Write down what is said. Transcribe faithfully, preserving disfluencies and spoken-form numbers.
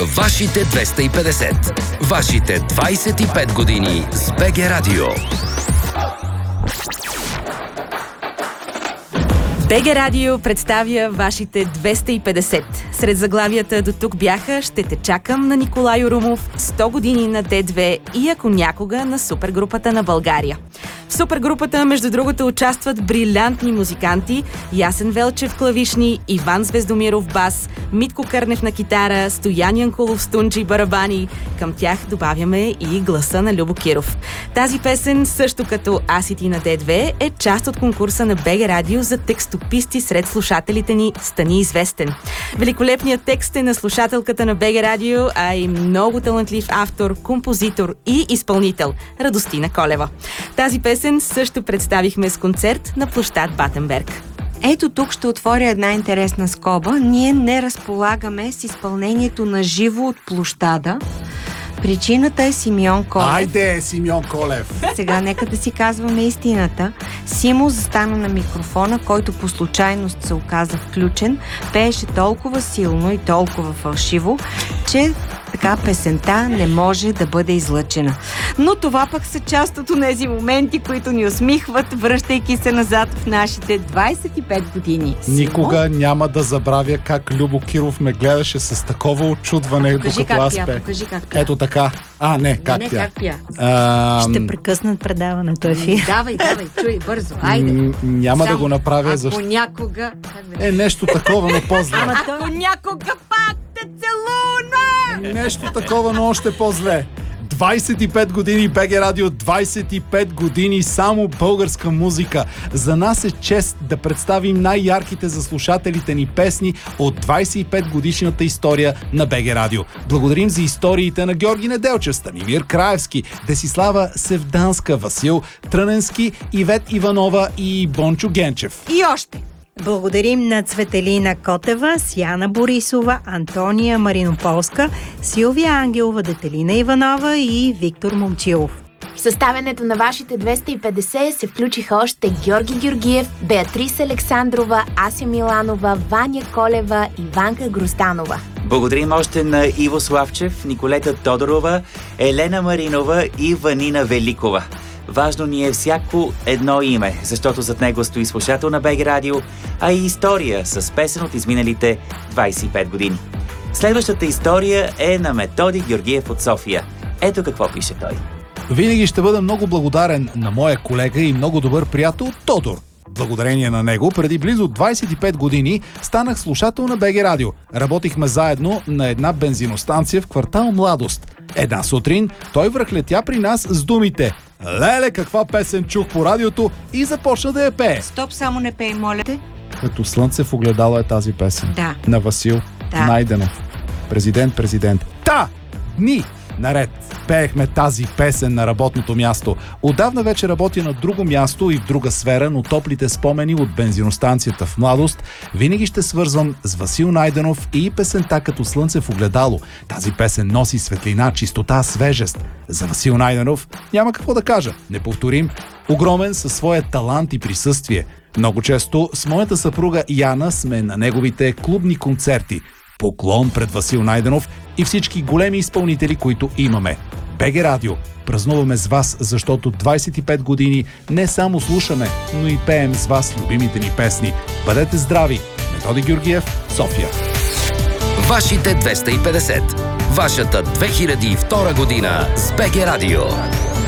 Вашите двеста и петдесет. Вашите двайсет и пет години с БГ Радио. БГ Радио представя вашите двеста и петдесет. Сред заглавията до тук бяха "Ще те чакам" на Николай Орумов, сто години на Д две и "Ако някога" на супергрупата на България. В супергрупата, между другото, участват брилянтни музиканти: Ясен Велчев клавишни, Иван Звездомиров бас, Митко Кърнев на китара, Стоян Янкулов стунджи барабани. Към тях добавяме и гласа на Любо Киров. Тази песен, също като "Аз и ти" на Д две, е част от конкурса на БГ Радио за текстописти сред слушателите ни "Стани известен". Великолепният текст е на слушателката на БГ Радио, а и много талантлив автор, композитор и изпълнител Радостина Колева. Тази песен също представихме с концерт на площад Батенберг. Ето тук ще отворя една интересна скоба. Ние не разполагаме с изпълнението на живо от площада. Причината е Симеон Колев. Айде, Симеон Колев! Сега нека да си казваме истината. Симо застана на микрофона, който по случайност се оказа включен, пееше толкова силно и толкова фалшиво, че така песента не може да бъде излъчена. Но това пък са част от тези моменти, които ни усмихват, връщайки се назад в нашите двайсет и пет години. Никога няма да забравя как Любо Киров ме гледаше с такова очудване, покажи докато аз пя, пех. покажи как пя. Ето така. А, не, как не, не, пя. как пя. А, Ще прекъснат предаването, Ефи. Давай, давай, чуй, бързо, айде. м- няма Само, да го направя, ако защото някога... е нещо такова, но по-зле. Ако някога пак те целуна! Нещо такова, но още по-зле. двайсет и пет години БГ Радио, двайсет и пет години само българска музика. За нас е чест да представим най-ярките за слушателите ни песни от двайсет и пет годишната история на БГ Радио. Благодарим за историите на Георги Неделчев, Станимир Краевски, Десислава Севданска, Васил Тръненски, Ивет Иванова и Бончо Генчев. И още! Благодарим на Цветелина Котева, Сяна Борисова, Антония Маринополска, Силвия Ангелова, Детелина Иванова и Виктор Момчилов. В съставянето на вашите двеста и петдесет се включиха още Георги Георгиев, Беатрис Александрова, Ася Миланова, Ваня Колева и Ванка Гростанова. Благодарим още на Иво Славчев, Николета Тодорова, Елена Маринова и Ванина Великова. Важно ни е всяко едно име, защото зад него стои слушател на БГ Радио, а и история с песен от изминалите двайсет и пет години. Следващата история е на Методи Георгиев от София. Ето какво пише той. Винаги ще бъда много благодарен на моя колега и много добър приятел Тодор. Благодарение на него, преди близо двайсет и пет години станах слушател на БГ Радио. Работихме заедно на една бензиностанция в квартал Младост. Една сутрин той връхлетя при нас с думите: "Леле, каква песен чух по радиото", и започна да я пее. Стоп, само не пей, моля те. Като слънце в огледало е тази песен. Да. На Васил Да. Найденов. Президент, президент. Та! Дни наред пеехме тази песен на работното място. Отдавна вече работя на друго място и в друга сфера, но топлите спомени от бензиностанцията в Младост винаги ще свързвам с Васил Найденов и песента "Като слънце в огледало". Тази песен носи светлина, чистота, свежест. За Васил Найденов няма какво да кажа. Неповторим, огромен със своя талант и присъствие. Много често с моята съпруга Яна сме на неговите клубни концерти. Поклон пред Васил Найденов и всички големи изпълнители, които имаме. БГ Радио. Празнуваме с вас, защото двайсет и пет години не само слушаме, но и пеем с вас любимите ни песни. Бъдете здрави! Методи Георгиев, София. Вашите двеста и петдесет. Вашата две хиляди и втора година с БГ Радио.